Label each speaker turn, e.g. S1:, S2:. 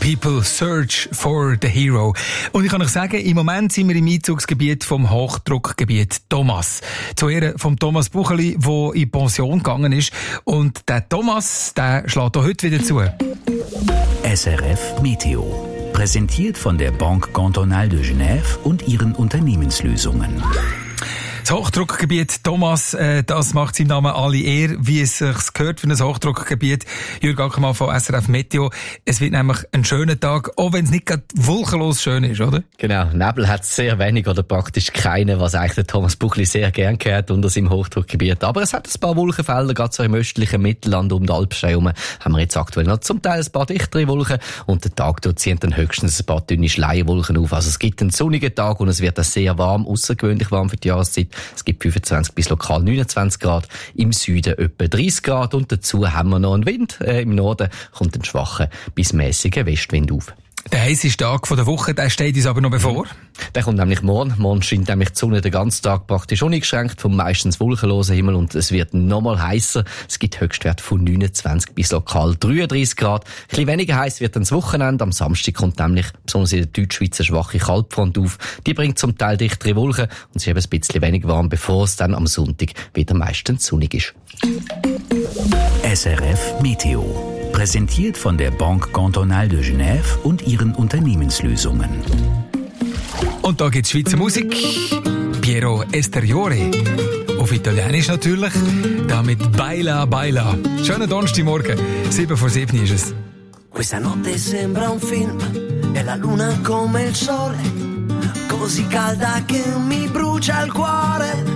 S1: People search for the hero. Und ich kann euch sagen, im Moment sind wir im Einzugsgebiet vom Hochdruckgebiet Thomas. Zu Ehren von Thomas Bucheli, der in Pension gegangen ist. Und der Thomas, der schlägt auch heute wieder zu.
S2: SRF Meteo. Präsentiert von der Banque Cantonale de Genève und ihren Unternehmenslösungen.
S1: Das Hochdruckgebiet Thomas, das macht seinem Namen alle Ehre, wie es sich gehört für ein Hochdruckgebiet. Jürg Ackermann von SRF Meteo. Es wird nämlich ein schöner Tag, auch wenn es nicht gerade wolkenlos schön ist, oder?
S3: Genau, Nebel hat es sehr wenig oder praktisch keinen, was eigentlich der Thomas Bucheli sehr gern gehört unter seinem Hochdruckgebiet. Aber es hat ein paar Wolkenfelder, gerade so im östlichen Mittelland um die Alpstein herum, haben wir jetzt aktuell noch zum Teil ein paar dichtere Wolken und der Tag dort ziehen dann höchstens ein paar dünne Schleierwolken auf. Also es gibt einen sonnigen Tag und es wird sehr warm, außergewöhnlich warm für die Jahreszeit. Es gibt 25 bis lokal 29 Grad, im Süden etwa 30 Grad und dazu haben wir noch einen Wind. Im Norden kommt ein schwacher bis mäßiger Westwind auf.
S1: Der heisseste Tag der Woche, der steht uns aber noch bevor.
S3: Der kommt nämlich morgen. Morgen scheint nämlich die Sonne den ganzen Tag praktisch uneingeschränkt vom meistens wolkenlosen Himmel und es wird nochmal heißer. Es gibt Höchstwerte von 29 bis lokal 33 Grad. Ein bisschen weniger heiß wird dann das Wochenende. Am Samstag kommt nämlich besonders in der Deutschschweiz eine schwache Kaltfront auf. Die bringt zum Teil dichtere Wolken und es ist eben ein bisschen weniger warm, bevor es dann am Sonntag wieder meistens sonnig ist.
S2: SRF Meteo. Präsentiert von der Banque Cantonale de Genève und ihren Unternehmenslösungen.
S1: Und da gibt's Schweizer Musik. Piero Esteriore. Auf Italienisch natürlich. Damit Baila Baila. Schönen Donnerstagmorgen. 7:07 ist es.
S4: Questa notte sembra un film e la luna come il sole, così calda che mi brucia il cuore.